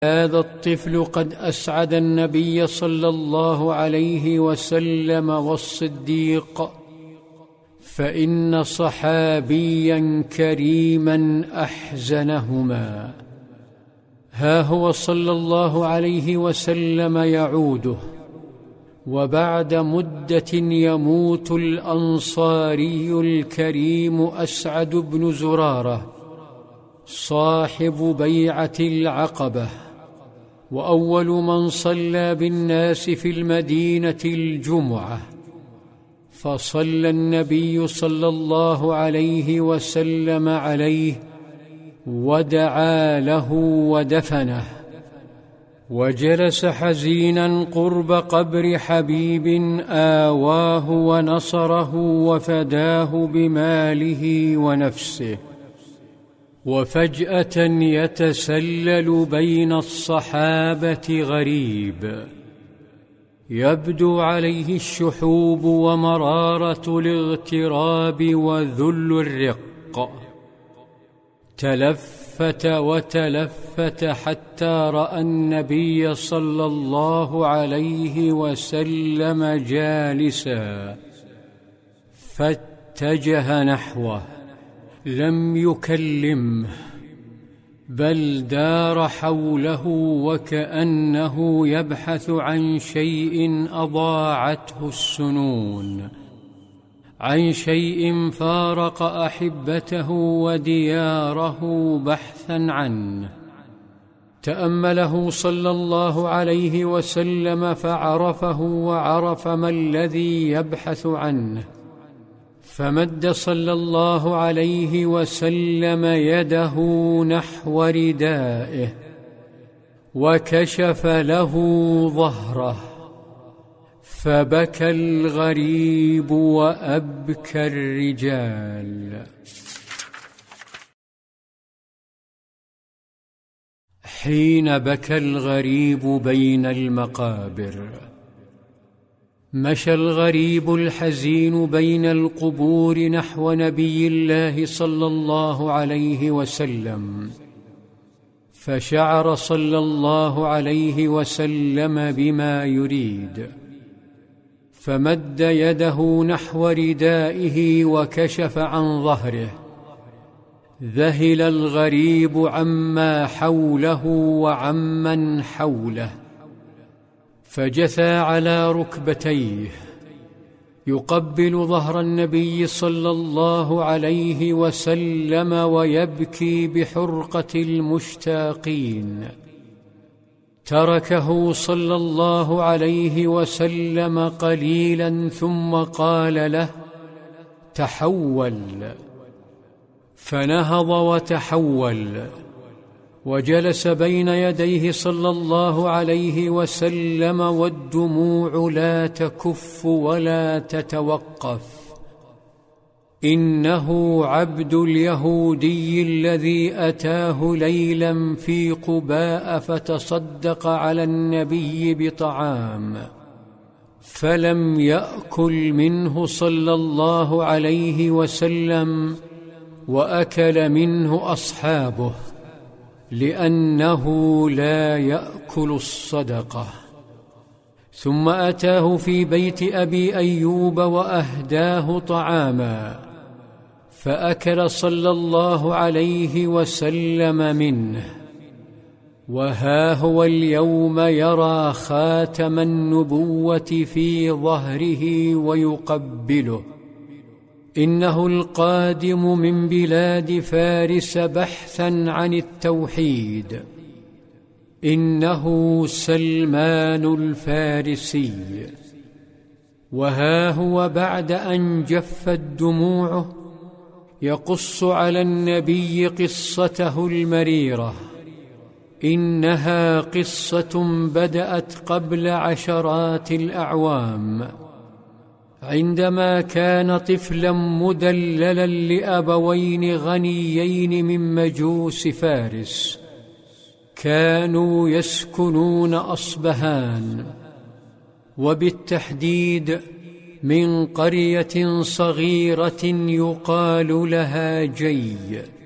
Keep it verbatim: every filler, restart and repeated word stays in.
هذا الطفل قد أسعد النبي صلى الله عليه وسلم والصديق، فإن صحابيا كريما أحزنهما. ها هو صلى الله عليه وسلم يعوده، وبعد مدة يموت الأنصاري الكريم أسعد بن زرارة صاحب بيعة العقبة، وأول من صلى بالناس في المدينة الجمعة، فصلى النبي صلى الله عليه وسلم عليه ودعا له ودفنه، وجلس حزينا قرب قبر حبيب آواه ونصره وفداه بماله ونفسه. وفجأة يتسلل بين الصحابة غريب يبدو عليه الشحوب ومرارة الاغتراب وذل الرق، تلفت وتلفت حتى رأى النبي صلى الله عليه وسلم جالسا، فاتجه نحوه، لم يكلمه بل دار حوله وكأنه يبحث عن شيء أضاعته السنون، عن شيء فارق أحبته ودياره بحثا عنه. تأمله صلى الله عليه وسلم فعرفه وعرف ما الذي يبحث عنه، فمد صلى الله عليه وسلم يده نحو ردائه وكشف له ظهره، فبكى الغريب وأبكى الرجال. حين بكى الغريب بين المقابر، مشى الغريب الحزين بين القبور نحو نبي الله صلى الله عليه وسلم، فشعر صلى الله عليه وسلم بما يريد، فمد يده نحو ردائه وكشف عن ظهره. ذهل الغريب عما حوله وعمن حوله، فجثى على ركبتيه يقبل ظهر النبي صلى الله عليه وسلم ويبكي بحرقة المشتاقين. تركه صلى الله عليه وسلم قليلا ثم قال له: تحول. فنهض وتحول وجلس بين يديه صلى الله عليه وسلم، والدموع لا تكف ولا تتوقف. إنه عبد اليهودي الذي أتاه ليلا في قباء فتصدق على النبي بطعام، فلم يأكل منه صلى الله عليه وسلم، وأكل منه أصحابه، لأنه لا يأكل الصدقة. ثم أتاه في بيت أبي أيوب وأهداه طعاما، فأكل صلى الله عليه وسلم منه. وها هو اليوم يرى خاتم النبوة في ظهره ويقبله. إنه القادم من بلاد فارس بحثا عن التوحيد، إنه سلمان الفارسي. وها هو بعد أن جفت دموعه يقص على النبي قصته المريرة. إنها قصة بدأت قبل عشرات الأعوام، عندما كان طفلا مدللا لأبوين غنيين من مجوس فارس، كانوا يسكنون أصبهان، وبالتحديد من قرية صغيرة يقال لها جي.